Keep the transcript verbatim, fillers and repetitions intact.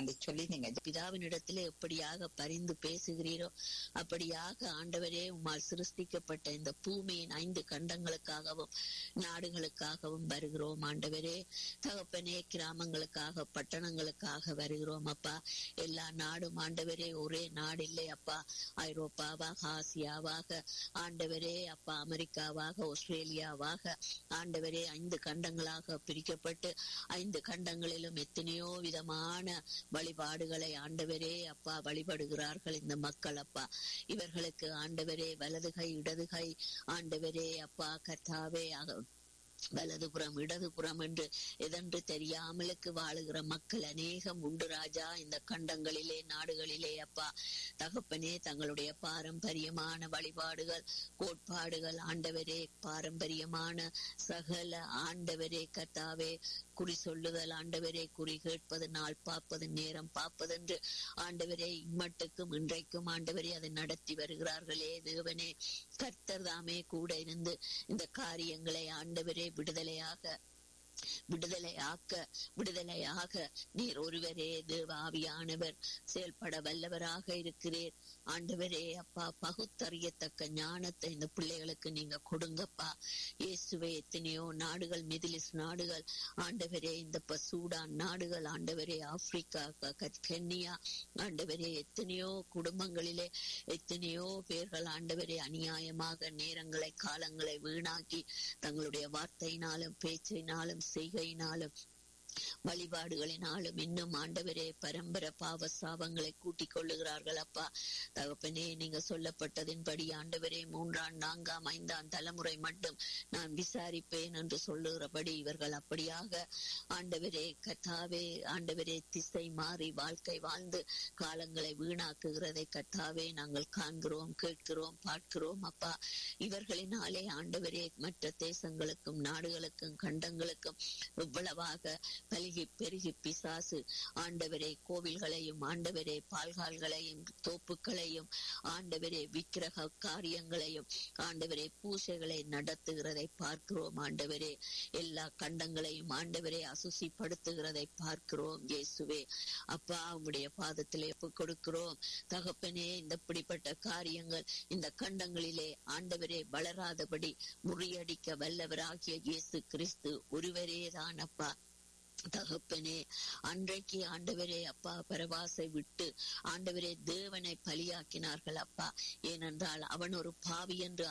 என்று சொல்லி நீங்க பிதாவினிடத்திலே எப்படியாக பரிந்து பேசுகிறீரோ அப்படியாக ஆண்டவரே உம்மால் சிருஷ்டிக்கப்பட்ட இந்த பூமியின் ஐந்து கண்டங்களுக்காகவும் நாடுகளுக்காகவும் வருகிறோம் ஆண்டவரே. தகப்பனே, கிராமங்களுக்காக பட்டணங்களுக்காக வருகிறோம் அப்பா. எல்லா நாடும் ஆண்டவரே ஒரே நாடு இல்லை அப்பா. ஐரோப்பாவாக, ஆசியாவாக ஆண்டவரே அப்பா, அமெரிக்காவாக, ஆஸ்திரேலியாவாக ஆண்டவரே ஐந்து கண்டங்களாக பிரிக்கப்பட்டு ஐந்து கண்டங்களிலும் எத்தனையோ விதமான வழிபாடுகளை ஆண்டவரே அப்பா வழிபடுகிறார்கள் இந்த மக்கள் அப்பா. இவர்களுக்கு ஆண்டவரே வலதுகை இடதுகை ஆண்டவரே அப்பா கர்த்தாவே வலதுபுறம் இடதுபுறம் என்று எதென்று தெரியாமலுக்கு வாழுகிற மக்கள் அநேகம் உண்டு ராஜா இந்த கண்டங்களிலே நாடுகளிலே அப்பா. தகப்பனே, தங்களுடைய பாரம்பரியமான வழிபாடுகள் கோட்பாடுகள் ஆண்டவரே, பாரம்பரியமான சகல ஆண்டவரே கர்த்தாவே குறி சொல்லுதல் ஆண்டவரே, குறி கேட்பது, நாள் பார்ப்பது, நேரம் பார்ப்பது என்று ஆண்டவரே இம்மட்டுக்கும் இன்றைக்கும் ஆண்டவரே அதை நடத்தி வருகிறார்களே தேவனே. கர்த்தர் தாமே கூட இருந்து இந்த காரியங்களை ஆண்டவரே விடுதலையாக விடுதலையாக்க விடுதலையாக நீர் ஒருவரே தேவ ஆவியானவர் செயல்பட வல்லவராக இருக்கிறீர் ஆண்டவரே அப்பா. பகுத்தறியத்தக்க ஞானத்தை இந்த பிள்ளைகளுக்கு நீங்க கொடுங்கப்பா இயேசுவே. எத்தனையோ நாடுகள், மிடிலிஸ் நாடுகள் ஆண்டவரே, இந்த சூடான் நாடுகள் ஆண்டவரே, ஆப்பிரிக்கா, கென்யா ஆண்டவரே, எத்தனையோ குடும்பங்களிலே எத்தனையோ பேர்கள் ஆண்டவரே அநியாயமாக நேரங்களை காலங்களை வீணாக்கி தங்களுடைய வார்த்தையினாலும் பேச்சினாலும் செய்கையினாலும் வழிபாடுகளினாலும் இன்னும் ஆண்டவரே பரம்பரை பாவ சாபங்களை கூட்டிக் கொள்ளுகிறார்கள் அப்பா. தகப்பனே, நீங்க சொல்லப்பட்டதின்படி ஆண்டவரே மூன்றாம் நான்காம் ஐந்தாம் தலைமுறை மட்டும் நான் விசாரிப்பேன் என்று சொல்லுகிறபடி இவர்கள் அப்படியாக ஆண்டவரே கர்த்தாவே ஆண்டவரே திசை மாறி வாழ்க்கை வாழ்ந்து காலங்களை வீணாக்குகிறதை கர்த்தாவே நாங்கள் காண்கிறோம், கேட்கிறோம், பார்க்கிறோம் அப்பா. இவர்களினாலே ஆண்டவரே மற்ற தேசங்களுக்கும் நாடுகளுக்கும் கண்டங்களுக்கும் எவ்வளவாக பல்கி பெருகி பிசாசு ஆண்டவரே கோவில்களையும் ஆண்டவரே பால்கால்களையும் தோப்புக்களையும் ஆண்டவரே விக்கிரக காரியங்களையும் ஆண்டவரே பூசைகளை நடத்துகிறதை பார்க்கிறோம் ஆண்டவரே. எல்லா கண்டங்களையும் ஆண்டவரே அசுசிப்படுத்துகிறதை பார்க்கிறோம் இயேசுவே அப்பா. உம்முடைய பாதத்திலே கொடுக்கிறோம் தகப்பனே. இந்த இப்படிப்பட்ட காரியங்கள் இந்த கண்டங்களிலே ஆண்டவரே வளராதபடி முறியடிக்க வல்லவராகிய இயேசு கிறிஸ்து ஒருவரே தான் அப்பா. தகப்பனே, அன்றைக்கு ஆண்டவரே அப்பா பரவாசை விட்டு ஆண்டவரே தேவனை பலியாக்கினார்கள் அப்பா. ஏனென்றால் அவன் ஒரு பாவி என்று